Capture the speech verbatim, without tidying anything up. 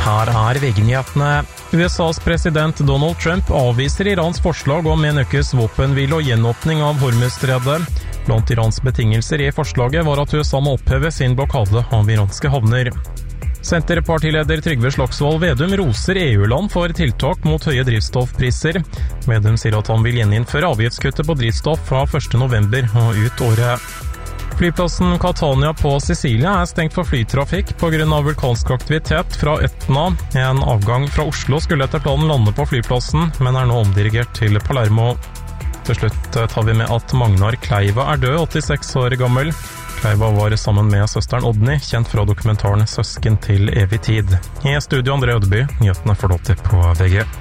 Her er V G-nyhetene. U S A's president Donald Trump avviser Irans forslag om en ukes våpenhvile og gjenåpning av Hormuzstredet. Blant Irans betingelser i forslaget var at U S A må oppheve sin blokade av iranske havner. Senterpartileder Trygve Slagsvold Vedum roser E U-land for tiltak mot høye drivstoffpriser. Vedum sier at han vil gjeninnføre avgiftskuttet på drivstoff fra første november og ut året. Flyplassen Catania på Sicilia er stengt for flytrafikk på grunn av vulkansk aktivitet fra Etna. En avgang fra Oslo skulle etter planen lande på flyplassen, men er nå omdirigert til Palermo. Til slutt tar vi med at Magnar Kleiva er død, åttiseks år gammel. Kleiva var sammen med søsteren Odny, kjent fra dokumentaren Søsken til evig tid. I studio André Ødeby, nyhetene får du alltid på V G.